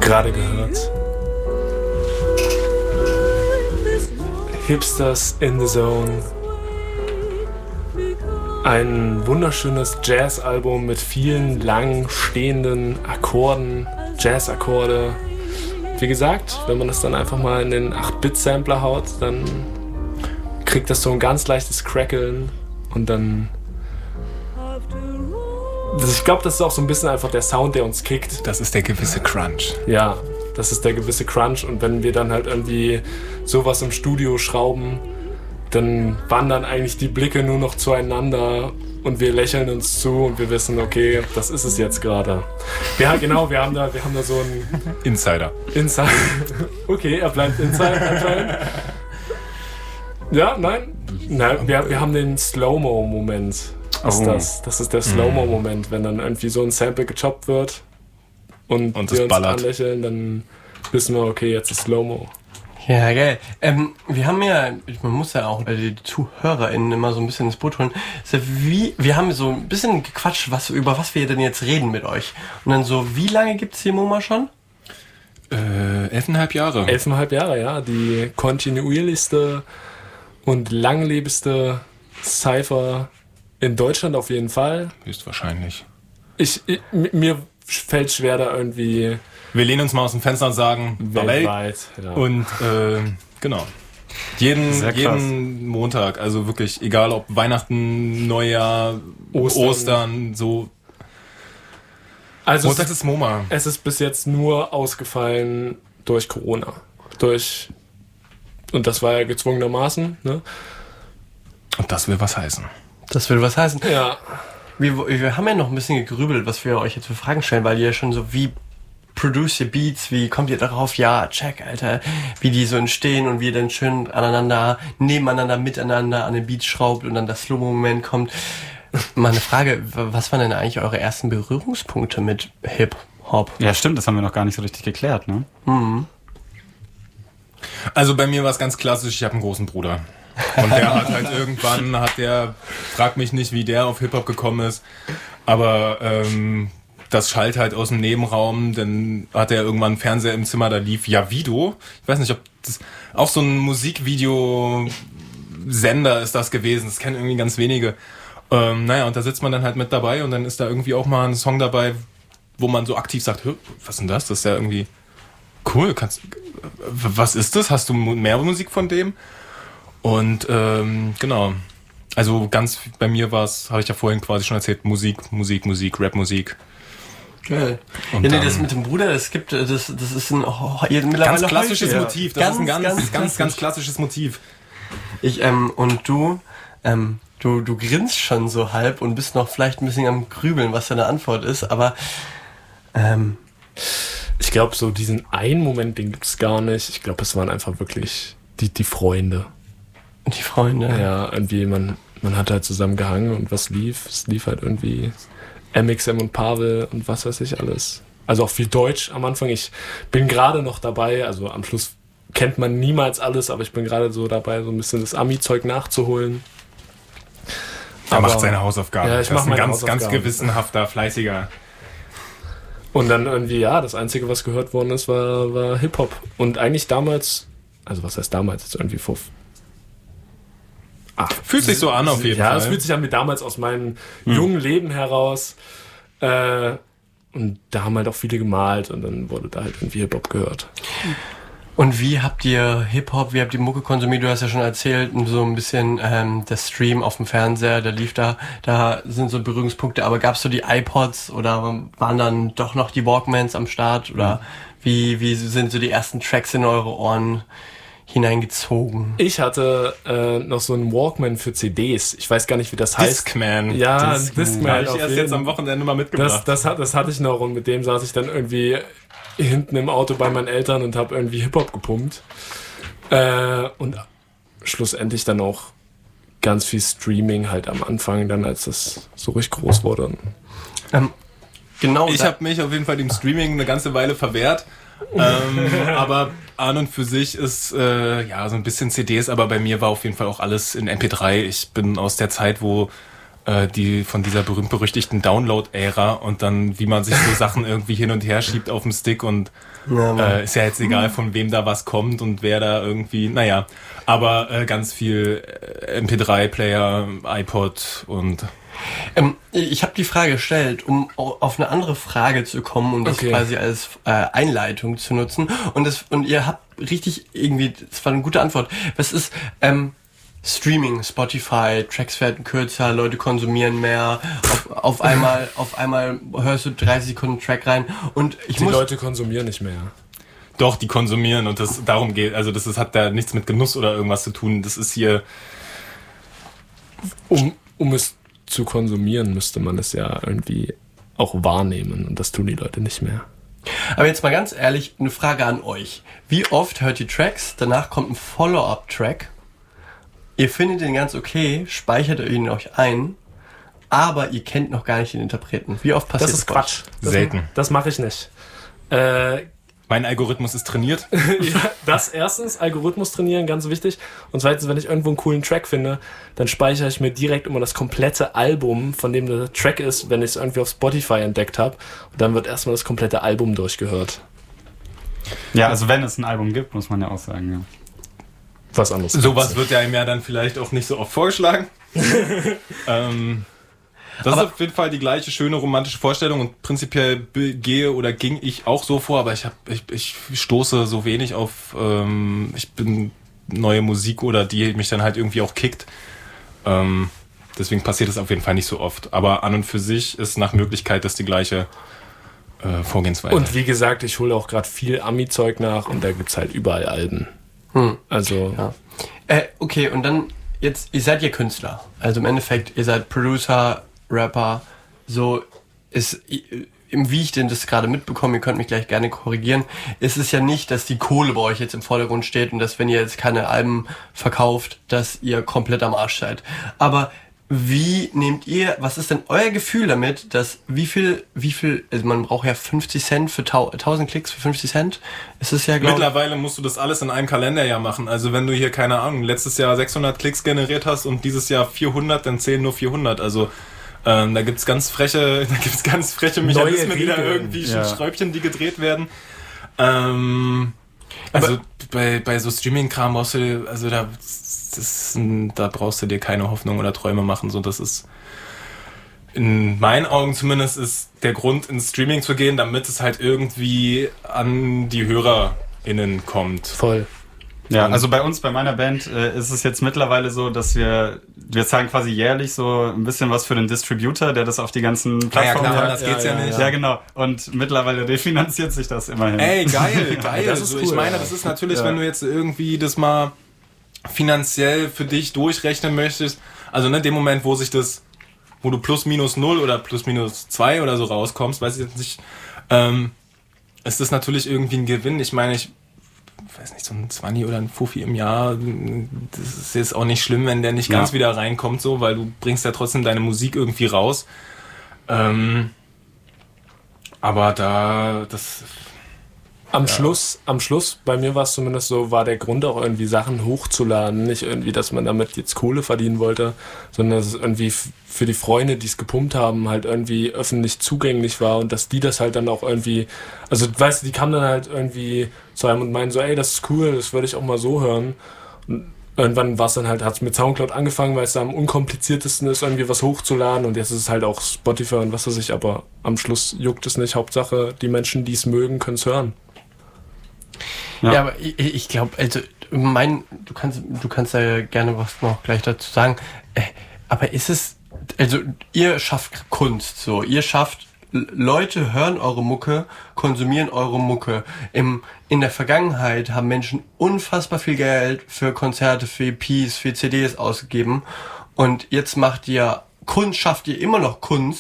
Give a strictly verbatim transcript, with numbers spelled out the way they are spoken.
Gerade gehört. Hipsters in the Zone. Ein wunderschönes Jazz-Album mit vielen lang stehenden Akkorden, Jazz-Akkorde. Wie gesagt, wenn man das dann einfach mal in den acht-Bit-Sampler haut, dann kriegt das so ein ganz leichtes Crackeln und dann... Ich glaube, das ist auch so ein bisschen einfach der Sound, der uns kickt. Das ist der gewisse Crunch. Ja, das ist der gewisse Crunch. Und wenn wir dann halt irgendwie sowas im Studio schrauben, dann wandern eigentlich die Blicke nur noch zueinander und wir lächeln uns zu und wir wissen, okay, das ist es jetzt gerade. Ja, genau, wir haben da, wir haben da so einen... Insider. Insider. Okay, er bleibt Insider anscheinend. Ja, nein. Nein, wir, wir haben den Slow-Mo-Moment. Ist oh. das. das ist der Slow-Mo-Moment, wenn dann irgendwie so ein Sample gechoppt wird und, und wir uns ballert. anlächeln, dann wissen wir, okay, jetzt ist Slow-Mo. Ja, geil. Ähm, wir haben ja, man muss ja auch die ZuhörerInnen immer so ein bisschen ins Boot holen. Also wie, wir haben so ein bisschen gequatscht, was, über was wir denn jetzt reden mit euch. Und dann so, wie lange gibt's die MoMA schon? Äh, elfeinhalb Jahre. Elfeinhalb Jahre, ja. Die kontinuierlichste und langlebigste Cypher in Deutschland auf jeden Fall. Höchstwahrscheinlich. Ich, ich, mir fällt schwer da irgendwie... Wir lehnen uns mal aus dem Fenster und sagen, weltweit. Ja. Und äh, genau. Jeden, jeden Montag, also wirklich, egal ob Weihnachten, Neujahr, Ostern, Ostern so. Also Montags ist MoMA. Es ist bis jetzt nur ausgefallen durch Corona. Durch... Und das war ja gezwungenermaßen, ne? Und das will was heißen. Das will was heißen. Ja. Wir, wir haben ja noch ein bisschen gegrübelt, was wir euch jetzt für Fragen stellen, weil ihr ja schon so wie produce your Beats, wie kommt ihr darauf? Ja, check, Alter, wie die so entstehen und wie ihr dann schön aneinander, nebeneinander, miteinander an den Beats schraubt und dann das Slow-Moment kommt. Mal eine Frage, was waren denn eigentlich eure ersten Berührungspunkte mit Hip-Hop? Ja, stimmt, das haben wir noch gar nicht so richtig geklärt, ne? Mhm. Also bei mir war es ganz klassisch, ich habe einen großen Bruder. Und der hat halt irgendwann, hat der, frag mich nicht, wie der auf Hip-Hop gekommen ist, aber ähm, das schallt halt aus dem Nebenraum, dann hat er irgendwann einen Fernseher im Zimmer, da lief Javido. Ich weiß nicht, ob das auch so ein Musikvideo-Sender ist das gewesen, das kennen irgendwie ganz wenige. Ähm, naja, und da sitzt man dann halt mit dabei und dann ist da irgendwie auch mal ein Song dabei, wo man so aktiv sagt, was ist denn das? Das ist ja irgendwie cool, kannst, was ist das? Hast du mehr Musik von dem? Und ähm, genau, also ganz bei mir war es, habe ich ja vorhin quasi schon erzählt, Musik, Musik, Musik, Rap-Musik. Geil. Ja, nee, das mit dem Bruder, das gibt, das, das ist ein oh, ganz klassisches heute, Motiv. Das ganz, ist ein ganz, ganz, ganz, ganz, ganz klassisches Motiv. Ich ähm und du, ähm, du, du grinst schon so halb und bist noch vielleicht ein bisschen am Grübeln, was deine Antwort ist, aber ähm, ich glaube, so diesen einen Moment, den gibt's gar nicht. Ich glaube, es waren einfach wirklich die, die Freunde. Die Freunde. Ja, irgendwie, man, man hat halt zusammen gehangen und was lief? Es lief halt irgendwie M X M und Pavel und was weiß ich alles. Also auch viel Deutsch am Anfang. Ich bin gerade noch dabei, also am Schluss kennt man niemals alles, aber ich bin gerade so dabei, so ein bisschen das Ami-Zeug nachzuholen. Er macht seine Hausaufgaben. Ja, ich das ist mach ein ganz, Hausaufgaben. ganz gewissenhafter, fleißiger. Und dann irgendwie, ja, das Einzige, was gehört worden ist, war, war Hip-Hop. Und eigentlich damals, also was heißt damals, jetzt irgendwie vor... Ach, fühlt sich so an auf jeden ja, Fall. Ja, es fühlt sich an wie damals aus meinem hm. jungen Leben heraus. Äh, und da haben halt auch viele gemalt und dann wurde da halt irgendwie Hip-Hop gehört. Und wie habt ihr Hip-Hop, wie habt ihr Mucke konsumiert? Du hast ja schon erzählt, so ein bisschen ähm, der Stream auf dem Fernseher, der lief da, da sind so Berührungspunkte, aber gab's so die iPods oder waren dann doch noch die Walkmans am Start? Oder mhm. wie, wie sind so die ersten Tracks in eure Ohren hineingezogen? Ich hatte äh, noch so einen Walkman für C Ds. Ich weiß gar nicht, wie das heißt. Discman. Ja, Discman. Discman. Habe ich erst jetzt am Wochenende mal mitgebracht. Das, das, hat, das hatte ich noch und mit dem saß ich dann irgendwie hinten im Auto bei meinen Eltern und habe irgendwie Hip-Hop gepumpt. Äh, und schlussendlich dann auch ganz viel Streaming halt am Anfang, dann als das so richtig groß wurde. Ähm, genau. Ich habe mich auf jeden Fall dem Streaming eine ganze Weile verwehrt. ähm, aber an und für sich ist äh, ja so ein bisschen C Ds, aber bei mir war auf jeden Fall auch alles in M P drei. Ich bin aus der Zeit, wo äh, die von dieser berühmt-berüchtigten Download-Ära und dann, wie man sich so Sachen irgendwie hin und her schiebt auf dem Stick und Ja, äh, ist ja jetzt egal, von wem da was kommt und wer da irgendwie, naja, aber äh, ganz viel äh, M P drei Player, iPod und... Ähm, ich habe die Frage gestellt, um auf eine andere Frage zu kommen und das Okay. quasi als äh, Einleitung zu nutzen. Und das und ihr habt richtig irgendwie, das war eine gute Antwort. Was ist ähm, Streaming, Spotify, Tracks werden kürzer, Leute konsumieren mehr. Auf, auf einmal, auf einmal hörst du dreißig Sekunden Track rein und ich Die muss. Leute konsumieren nicht mehr. Doch, die konsumieren und das darum geht, also das ist, hat da nichts mit Genuss oder irgendwas zu tun. Das ist hier... Um, um es zu konsumieren, müsste man es ja irgendwie auch wahrnehmen und das tun die Leute nicht mehr. Aber jetzt mal ganz ehrlich, eine Frage an euch. Wie oft hört ihr Tracks, danach kommt ein Follow-up-Track, ihr findet den ganz okay, speichert ihn euch ein, aber ihr kennt noch gar nicht den Interpreten. Wie oft passiert Das ist bei euch? Quatsch. Das, Selten. Das mache ich nicht. Äh, Mein Algorithmus ist trainiert. ja, das erstens, Algorithmus trainieren, ganz wichtig. Und zweitens, wenn ich irgendwo einen coolen Track finde, dann speichere ich mir direkt immer das komplette Album, von dem der Track ist, wenn ich es irgendwie auf Spotify entdeckt habe. Und dann wird erstmal das komplette Album durchgehört. Ja, also wenn es ein Album gibt, muss man ja auch sagen, ja. Was anderes. Sowas wird ja ihm ja dann vielleicht auch nicht so oft vorgeschlagen. ähm, das Aber- ist auf jeden Fall die gleiche schöne romantische Vorstellung und prinzipiell be- gehe oder ging ich auch so vor, aber ich hab, ich, ich stoße so wenig auf ähm, ich bin neue Musik oder die mich dann halt irgendwie auch kickt. Ähm, deswegen passiert es auf jeden Fall nicht so oft. Aber an und für sich ist nach Möglichkeit das die gleiche äh, Vorgehensweise. Und wie gesagt, ich hole auch gerade viel Ami-Zeug nach und da gibt's halt überall Alben. Hm. Also, Ja. Äh, okay, und dann jetzt, ihr seid ja Künstler. Also im Endeffekt, ihr seid Producer, Rapper, so ist, wie ich denn das gerade mitbekomme, ihr könnt mich gleich gerne korrigieren, ist es ja nicht, dass die Kohle bei euch jetzt im Vordergrund steht und dass, wenn ihr jetzt keine Alben verkauft, dass ihr komplett am Arsch seid. Aber wie nehmt ihr, was ist denn euer Gefühl damit, dass wie viel, wie viel, also man braucht ja fünfzig Cent für tau- tausend Klicks für fünfzig Cent, ist es ja, glaube ich. Mittlerweile musst du das alles in einem Kalenderjahr machen. Also wenn du hier, keine Ahnung, letztes Jahr sechshundert Klicks generiert hast und dieses Jahr vierhundert, dann zählen nur vierhundert. Also ähm, da gibt's ganz freche, da gibt's ganz freche Mechanismen, die da Regeln. irgendwie Ja. Schräubchen, die gedreht werden. Ähm, also bei, bei so Streaming-Kram brauchst du, also da, das ist, da brauchst du dir keine Hoffnung oder Träume machen. So, das ist in meinen Augen zumindest ist der Grund, ins Streaming zu gehen, damit es halt irgendwie an die HörerInnen kommt. voll. Ja, also bei uns, bei meiner Band, äh, ist es jetzt mittlerweile so, dass wir, wir zahlen quasi jährlich so ein bisschen was für den Distributor, der das auf die ganzen Naja, Plattformen klar, hat. das geht's ja, ja, nicht. Ja, genau. Und mittlerweile refinanziert sich das immerhin. Ey, geil, geil. Das ist so, cool, ich meine, ja. das ist natürlich, Ja. wenn du jetzt irgendwie das mal finanziell für dich durchrechnen möchtest, also in dem Moment, wo sich das, wo du plus minus null oder plus minus zwei oder so rauskommst, weiß ich jetzt nicht, ähm, ist das natürlich irgendwie ein Gewinn. Ich meine, ich weiß nicht, so ein zwanzig oder ein Fuffi im Jahr, das ist jetzt auch nicht schlimm, wenn der nicht Ja. ganz wieder reinkommt, so, weil du bringst ja trotzdem deine Musik irgendwie raus. Ähm, aber da, das, Am Schluss, am Schluss, bei mir war es zumindest so, war der Grund auch irgendwie Sachen hochzuladen. Nicht irgendwie, dass man damit jetzt Kohle verdienen wollte, sondern dass es irgendwie f- für die Freunde, die es gepumpt haben, halt irgendwie öffentlich zugänglich war und dass die das halt dann auch irgendwie, also weißt du, die kamen dann halt irgendwie zu einem und meinen so, ey, das ist cool, das würde ich auch mal so hören. Und irgendwann war es dann halt, hat es mit Soundcloud angefangen, weil es da am unkompliziertesten ist, irgendwie was hochzuladen und jetzt ist es halt auch Spotify und was weiß ich, aber am Schluss juckt es nicht. Hauptsache, die Menschen, die es mögen, können es hören. Ja. Ja, aber ich, ich glaube, also mein, du kannst, du kannst da gerne was noch gleich dazu sagen. Äh, aber ist es, also ihr schafft Kunst, so, ihr schafft L- Leute hören eure Mucke, konsumieren eure Mucke. Im, in der Vergangenheit haben Menschen unfassbar viel Geld für Konzerte, für E Ps, für C Ds ausgegeben. Und jetzt macht ihr Kunst, schafft ihr immer noch Kunst.